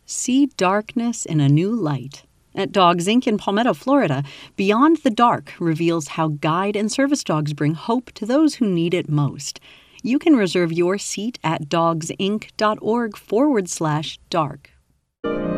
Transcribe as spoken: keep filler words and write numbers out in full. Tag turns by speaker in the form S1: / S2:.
S1: See darkness in a new light. At Dogs Incorporated in Palmetto, Florida, Beyond the Dark reveals how guide and service dogs bring hope to those who need it most. You can reserve your seat at dogsinc.org forward slash dark.